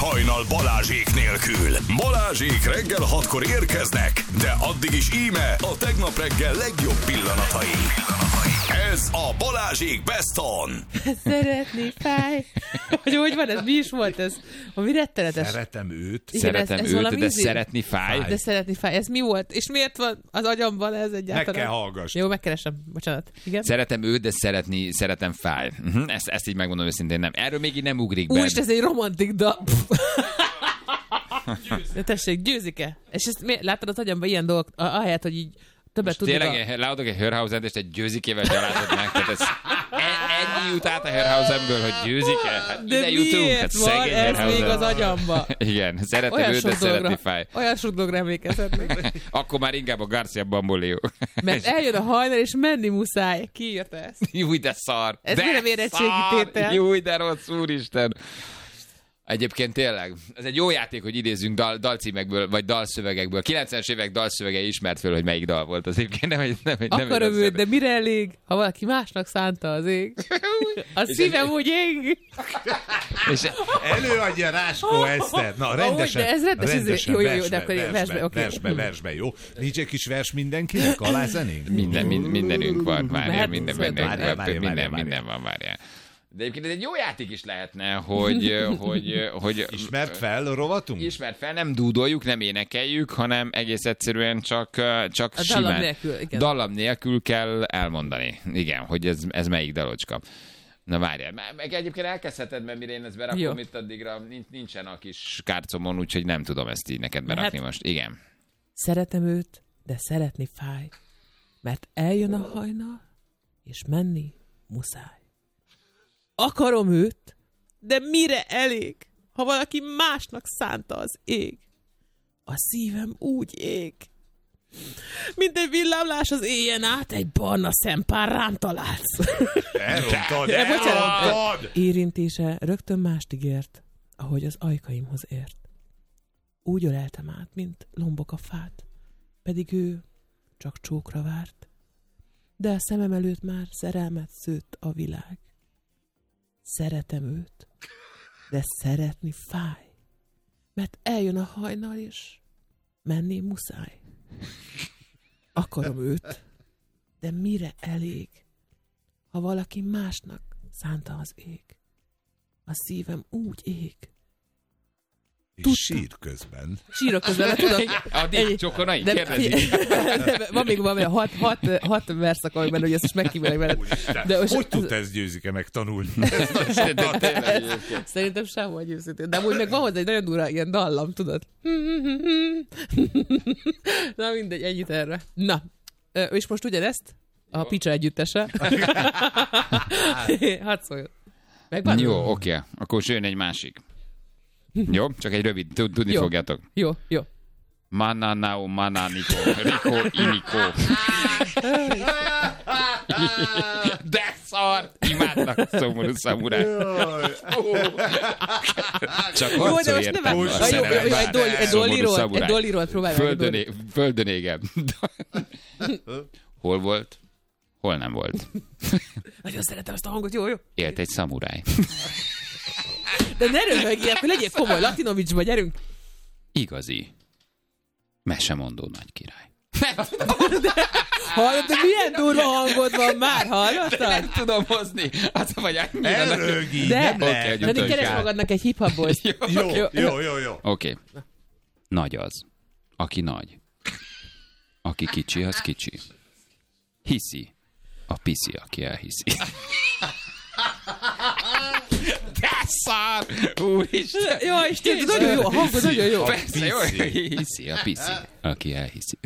hajnal Balázsék nélkül. Balázsék reggel 6-kor érkeznek, de addig is íme a tegnap reggel legjobb pillanatai. Ez a Balázsék Best On. Szeretni fáj. Hogy van ez? Mi is volt ez? Ami rettenetes. Szeretem őt. Igen, Szeretem ez őt, de szeretni fáj. De szeretni fáj. Ez mi volt? És miért van az agyamban ez egyáltalán? Meg kell hallgass. Jó, megkeresem. Bocsánat. Igen? Szeretem őt, de szeretem fáj. Ezt így megmondom őszintén, nem. Erről még így nem ugrik be. Úristen, ez egy romantik dal. De tessék, Győzike. És ezt látod az agyamban ilyen dolgok, ahelyett, hogy így többet tudod. Tényleg leadok egy Hörhausent, és egy Győzikével gyalázod meg. Tehát ez ennyi jut át a Hörhausenből, hogy Győzike? Hát de ide jutunk. miért Hát van ez még az agyamba? Igen, szeretem őt, de szeretni fáj. Olyan sok dologra emlékezhetnék. Akkor már inkább a Garcia Bamboleo. Mert eljön a hajnal, és menni muszáj. Ki írta ezt? Júj, de szar. Ez mire érettségi tétel? Júj, de rossz, úristen. Egyébként tényleg, ez egy jó játék, hogy idézzünk dalcímekből, vagy dalszövegekből. 90-es évek dalszövegei ismert föl, hogy melyik dal volt. Az egyébként nem akarom őt, de mire elég, ha valaki másnak szánta az ég? A szívem úgy ég. És Előadja Ráskó Eszter. Na, rendesen. De ez rendes. Jó, de akkor versbe, jó? Nincs egy kis vers mindenkinek? Alázenénk? Mindenünk van, várjál, minden van, várjál. De egyébként ez egy jó játék is lehetne, hogy ismert fel a rovatunk? Ismert fel, nem dúdoljuk, nem énekeljük, hanem egész egyszerűen csak simán. Dallam nélkül kell elmondani. Igen, hogy ez melyik dalocska. Na várjál, meg egyébként elkezdheted, mert mire én ezt berakom, jó. Itt addigra nincsen a kis kárcomon, úgyhogy nem tudom ezt így neked berakni most. Igen. Szeretem őt, de szeretni fáj, mert eljön a hajnal, és menni muszáj. Akarom őt, de mire elég, ha valaki másnak szánta az ég? A szívem úgy ég, mint egy villámlás az éjjel át, egy barna szempár rám találsz. Elrontad! Érintése rögtön mást ígért, ahogy az ajkaimhoz ért. Úgy öleltem át, mint lombok a fát, pedig ő csak csókra várt. De a szemem előtt már szerelmet szőtt a világ. Szeretem őt, de szeretni fáj, mert eljön a hajnal, és menni muszáj. Akarom őt, de mire elég, ha valaki másnak szánta az ég? A szívem úgy ég. És sír közben. Sírok közben, mert tudom. Addig csokonai, kérdezik. Van még valami 6 verszak, amiben, hogy ezt is megkímélek veled. Hogy tud ez Győzike megtanulni? Szerintem sehol Győzike. De amúgy meg van hozzá egy nagyon durva ilyen dallam, tudod? Na mindegy, ennyit erre. Na, és most ugyanezt? A Picsa együttese. Hadd szóljon. Megvan? Jó, oké. Akkor jön egy másik. Jó, csak egy rövid, tudni jó. Fogjátok. Jó. Mananao, mananiko, riko, iniko. De szar! Imádnak szomorú szamuráj. Csak harcol értem a szerelem. Egy dolliról próbálj meg. Földön égem. Hol volt? Hol nem volt? Nagyon szeretem ezt a hangot, jó. Élt egy szamuráj. De ne röhögjél, akkor legyél komoly, Latinovicsba, gyerünk. Igazi. Mesemondó nagy király. Hallod, de milyen durva hangod van már, hallottad? Nem tudom hozni. Az vagy annyira. Elrögj, nem lehet. De keres magadnak egy hip-hop boys. Jó. Oké. Nagy az, aki nagy. Aki kicsi, az kicsi. Hiszi. A piszi, aki elhiszi. De szar! Úristen! Jó, Isten, nagyon jó, a hangod nagyon jó. Persze, jó, hiszi, a piszi, aki elhiszi.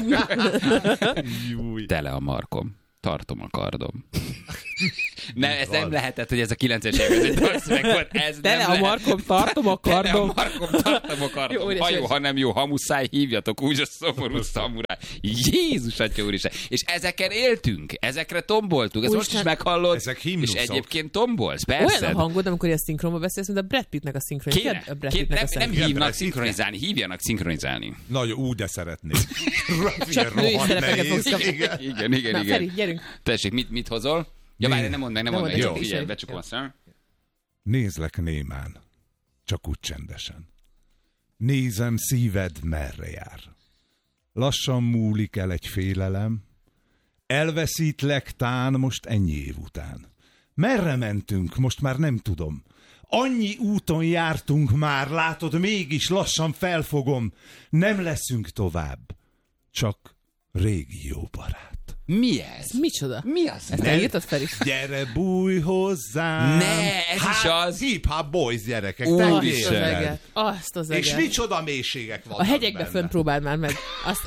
Tele a markom, tartom a kardom. Ez nem lehetett, hogy ez a 9-es évek volt. Tele a markom, tartom a kardom. Tele a markom, tartom a kardom. Ha jó, ha nem jó, ha muszáj, hívjatok úgy a szomorú szamuráj. Jézus Atya Úristen. És ezeken éltünk, ezekre tomboltunk. Ezt most is meghallod. Ezek himnuszok. És egyébként tombolsz, persze. Olyan a hangod, amikor ilyen szinkronba beszélsz, mint a Brad Pittnek a szinkronja. Nem hívnak szinkronizálni, hívjanak szinkronizálni. Nagyon, de szeretnék. Csak női szerepeket fogsz kapni. Igen. Na, Feri, gyerünk. Tessék, mit hozol? Ja, várj, nem mondd meg. Jó, figyelj, becsukom a szem. Nézlek némán. csak úgy csendesen. Nézem, szíved merre jár. Lassan múlik el egy félelem, elveszítlek tán most ennyi év után. Merre mentünk, most már nem tudom. Annyi úton jártunk már, látod, mégis lassan felfogom. Nem leszünk tovább, csak régi jó barát. Mi ez? Micsoda? Mi az? Ezt elírtad fel is? Gyere, bújj hozzám! Ne, ez is az! Hip-hop boys, gyerekek. Azt az eget. És micsoda mélységek vannak a hegyekbe benne. fönn próbáld már meg.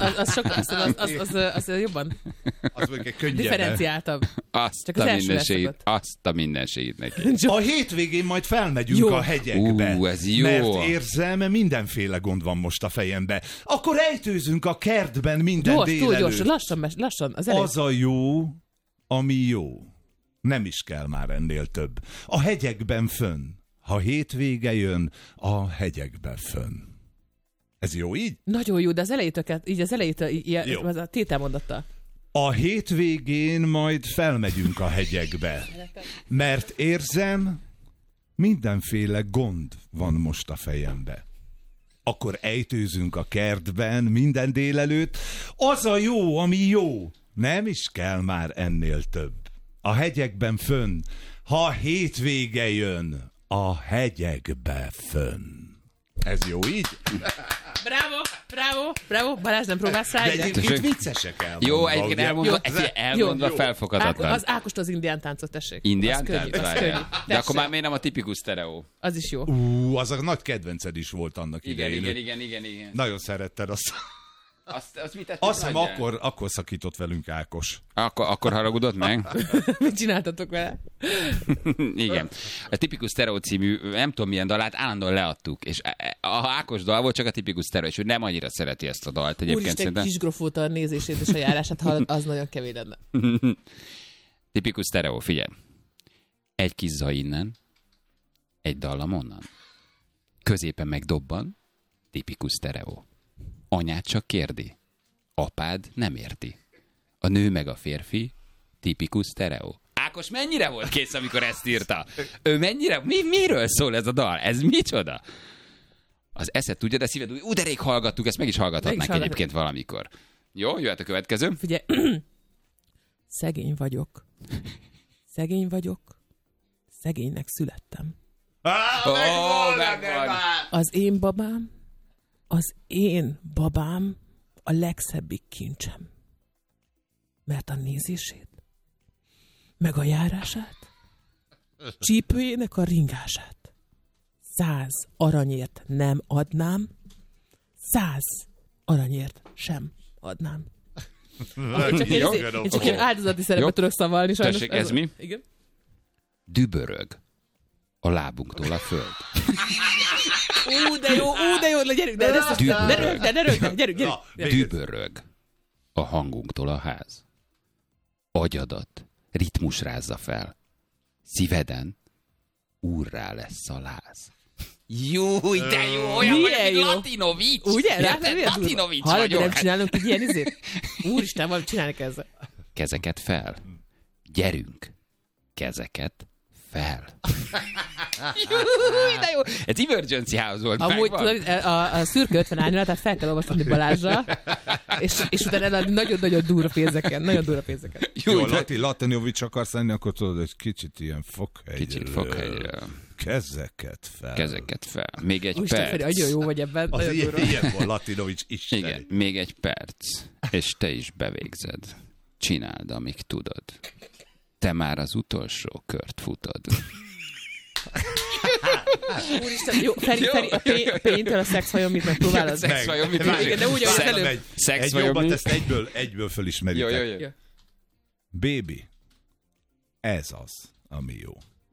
Az jobban Az mondjuk könnyebben. differenciáltabb. Azt a mindenségét neki. A hétvégén majd felmegyünk a hegyekbe. Ez jó. Mert érzem, mindenféle gond van most a fejembe. Akkor ejtőzünk a kertben minden délelőtt. Túl gyors, lassan. Az a jó, ami jó. Nem is kell már ennél több. A hegyekben fönn. Ha hétvége jön, a hegyekben fönn. Ez jó így? Nagyon jó, de az elejétől az a tételmondattal. A hétvégén majd felmegyünk a hegyekbe. Mert érzem, mindenféle gond van most a fejembe. Akkor ejtőzünk a kertben minden délelőtt. Az a jó, ami jó. Nem is kell már ennél több. A hegyekben fönn. Ha hétvége jön, a hegyekbe fönn. Ez jó így? Bravo. Balázs, nem próbálsz rá? De egyébként viccesek elmondva. Jó, egyébként elmondva felfoghatatlan. Az Ákost az indián táncot, tessék. Indián Az könnyű, tánc? az könnyű. De akkor már miért nem a tipikus sztereó? Az is jó. Az a nagy kedvenced is volt annak idején. Igen. Nagyon szeretted azt. Azt mit tettük? Azt hiszem, akkor szakított velünk Ákos. Akkor haragudott meg? Mit csináltatok vele? Igen. A tipikus sztereó című, nem tudom milyen dalát, állandóan leadtuk. És a Ákos dal volt, csak a tipikus sztereó, és ő nem annyira szereti ezt a dalt. Úristen, Kisgrofóta a nézését és a járását hallod, az nagyon kevés lenne. Tipikus sztereó, figyelj. Egy kis za innen, egy dallam onnan. Középen megdobban, tipikus sztereó. Anyád csak kérdi, apád nem érti. A nő meg a férfi, tipikus sztereó. Ákos mennyire volt kész, amikor ezt írta? Ő mennyire? Miről szól ez a dal? Ez micsoda? Az eszed tudja, de szíved úgy, de rég hallgattuk, ezt meg is hallgathatnánk egyébként valamikor. Jó, jöhet a következő. Figyelj, szegény vagyok. Szegénynek születtem. Megvan. Az én babám a legszebbik kincsem. Mert a nézését, meg a járását, csípőjének a ringását 100 aranyért nem adnám, 100 aranyért sem adnám. Én csak ilyen áldozati szerepet tudok szavalni. Tessék, ez mi? Igen. Dübörög a lábunktól a föld. De jó, gyerünk, gyerünk. Dübörög a hangunktól a ház. Agyadat ritmus rázza fel. Szíveden úrrá lesz a láz. Jó, de jó, olyan vagy, Latinovics. Ugye? Latinovics vagyok. vagyok. Nem csinálunk egy ilyen izét? Úristen, valamit csinálni ezzel. Kezeket fel. Gyerünk. Kezeket fel. De jó. Ez Emergency House volt. Amúgy a szürke 50 árnyalát, tehát fel kell olvasni Balázsra, és utána eladni nagyon-nagyon durva pénzeken. Jó, Latinovics akarsz lenni, akkor tudod, hogy kicsit ilyen fokhegyről. Kezeket fel. Még egy Úristen, perc. Feri, nagyon jó vagy ebben. Az ilyen volt, Latinovics isteni. Igen, még egy perc, és te is bevégzed. Csináld, amíg tudod. Te már az utolsó kört futod. Úristen, jó, Feri, a P-től a szexvajon mit megpróbálod? A szexvajon mit? Igen, de úgy, ahogy az előbb. Egy jobbat ezt egyből fölismeritek. Jó. Baby, ez az, ami jó.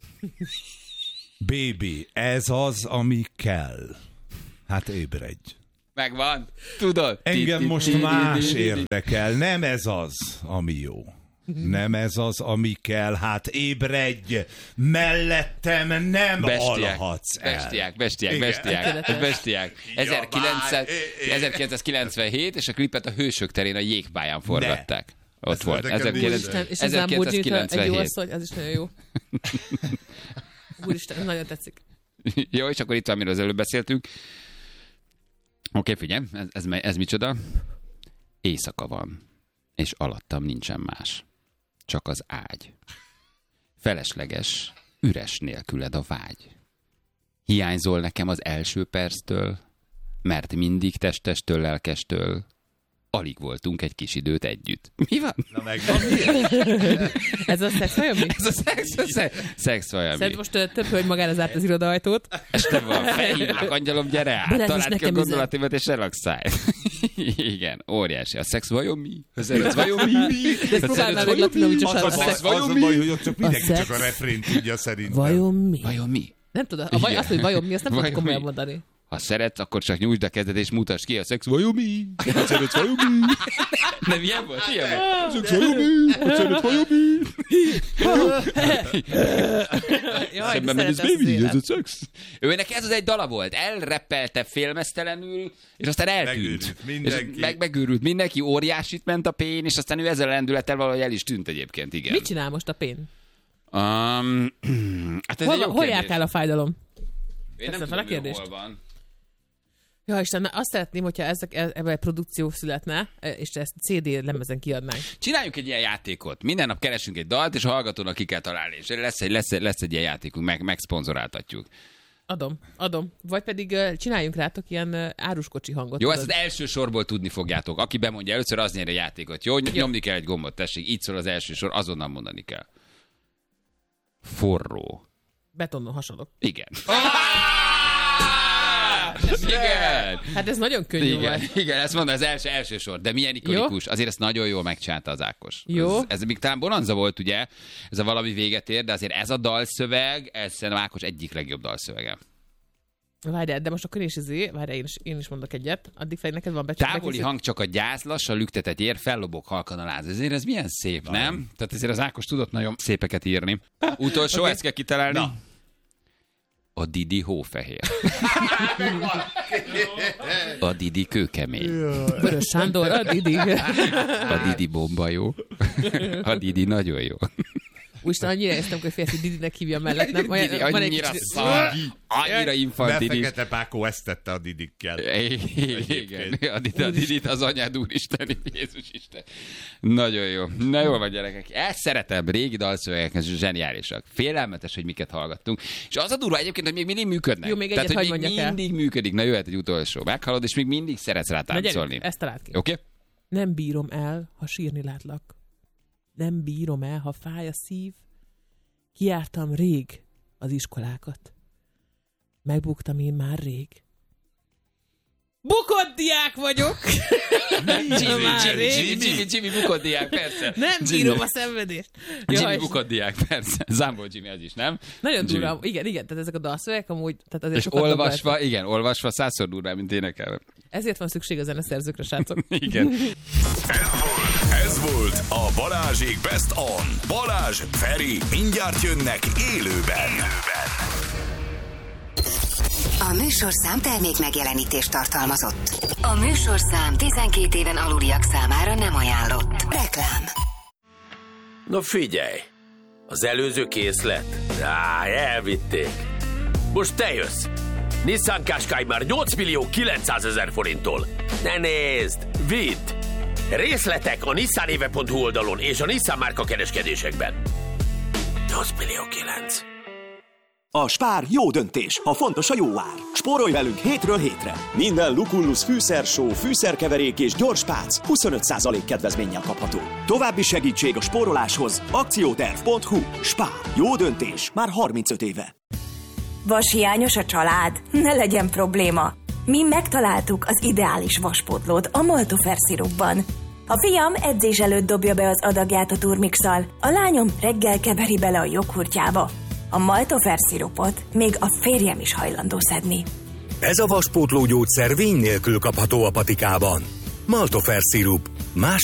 Baby, ez az, ami kell. Hát ébredj. Megvan, tudod. Engem most más érdekel, nem ez az, ami jó. Nem ez az, ami kell, hát ébredj, mellettem nem alhatsz el. Bestiák. 1997, és a klipet a Hősök terén a jégpályán forgatták. Ott volt. 1997. Egy jó asszony, az is nagyon jó. Úristen, nagyon tetszik. Jó, és akkor itt van, amiről az előbb beszéltünk. Oké, figyelj, ez micsoda? Éjszaka van, és alattam nincsen más. Csak az ágy. Felesleges, üres nélküled a vágy. Hiányzol nekem az első perctől, mert mindig testestől, lelkestől alig voltunk egy kis időt együtt. Mi van? Na megvan. Ez a szex vajon mi? Ez a szex vajon mi? Szerint most több hölgy magára zárt az irodaajtót. Este van, felhívlak, angyalom, gyere át, találd ki a gondolatimat és relaxálj. Igen, óriási. A szex vajon mi? A szex vajon mi? De ezt próbálnál meg Latinovicsosan. Az a baj, hogy ott csak mindenki csak a refrént tudja szerintem. Vajon mi? Vajon mi? Nem tudom, azt, hogy vajon mi, azt nem tudok komolyan mondani. Ha szeretsz, akkor csak nyújtsd a kezdet és mutasd ki a szex vajon mi? Ha szeretsz vajon mi? Nem ilyen volt? Ilyen volt? A szex vajon mi? Ha szeretsz vajon mi? Jaj, Szemben megy, ez baby, ez a szex. Őnek ez az egy dala volt. Elreppelte félmeztelenül, és aztán eltűnt. Megőrült mindenki, óriásit ment a pén, és aztán ő ezzel a lendülettel valahogy el is tűnt egyébként, igen. Mit csinál most a pén? Hát hol jártál a fájdalom? Én nem tudom, hol van. Ja, Isten, azt szeretném, hogyha ebben produkció születne, és ezt CD lemezen kiadnánk. Csináljunk egy ilyen játékot. Minden nap keresünk egy dalt, és a hallgatónak ki kell találni. És lesz egy ilyen játékunk, megszponzoráltatjuk. Adom. Vagy pedig csináljunk rátok ilyen áruskocsi hangot. Jó, ezt az első sorból tudni fogjátok. Aki bemondja először, az nyer a játékot. Jó, nyomni kell egy gombot, tessék. Így szól az első sor, azonnal mondani kell. Forró. Betonnon hasadok. Igen. Igen. Hát ez nagyon könnyű volt. Igen, ezt mondom, az első sor. De milyen ikonikus. Azért ezt nagyon jól megcsinálta az Ákos. Jó. Ez még talán Bonanza volt, ugye? Ez a valami véget ér, de azért ez a dalszöveg, ez szerintem Ákos egyik legjobb dalszövege. Várjál, de most akkor én is mondok egyet. Addig fel neked van távoli hang csak a gyász, lassan lüktetet ér, fellobog halkan a láz. Ezért ez milyen szép, nem? Tehát ezért az Ákos tudott nagyon szépeket írni. Utolsó, okay. Ezt kell kitalálni. Na. A Didi hófehér. A Didi kőkemény. Vörös Sándor, a Didi. A Didi bomba jó. A Didi nagyon jó. Úristen, annyira éreztem, hogy férfi Didinek hívja mellett. Nem? Didi, annyira szar. Annyira infantilis. De Fekete Pákó ezt tette a Didikkel. Igen, a Didit az anyád úristen, Jézus Isten. Nagyon jó. Na jól van, gyerekek. Ezt szeretem, régi dalszövegek, ez zseniálisak. Félelmetes, hogy miket hallgattunk. És az a durva egyébként, hogy még mindig működnek. Jó, még egyet, tehát, hogy még mindig működik. Na jöhet egy utolsó. Meghallod, és még mindig szeretsz rá táncolni. Ezt találd ki. Oké? Nem bírom el, ha sírni látlak. Nem bírom el, ha fáj a szív. Kijártam rég az iskolákat. Megbuktam én már rég. Bukott diák vagyok! Jimmy bukott diák, persze. Nem bírom a szenvedést. Jimmy bukott diák, persze. Zámbol Jimmy az is, nem? Nagyon durva. Igen, tehát ezek a dalszövegek amúgy... Tehát azért és olvasva 100-szor durvább, mint énekelve. Ezért van szükség a zeneszerzőkre, srácok. Igen. Ez volt a Balázsék Best On. Balázs, Feri, mindjárt jönnek élőben. A műsorszám termék megjelenítést tartalmazott. A műsorszám 12 éven aluliak számára nem ajánlott. Reklám. Na figyelj! Az előző készlet? Elvitték. Most te jössz! Nissan Qashqai már 8.900.000 forinttól. Ne nézd! Vidd! Részletek a nissanéve.hu oldalon és a Nissan márka kereskedésekben. 8.900.000. A Spár jó döntés, ha fontos a jó ár. Spórolj velünk hétről hétre. Minden Lucullus fűszersó, fűszerkeverék és gyors pác 25% kedvezménnyel kapható. További segítség a spóroláshoz akcióterv.hu. Spár. Jó döntés. Már 35 éve. Vashiányos a család? Ne legyen probléma. Mi megtaláltuk az ideális vaspótlót a Maltofer szirupban. A fiam edzés előtt dobja be az adagját a turmixal, a lányom reggel keveri bele a joghurtjába. A Maltofer szirupot még a férjem is hajlandó szedni. Ez a vaspótló gyógyszer vény nélkül kapható a patikában. Maltofer szirup. Más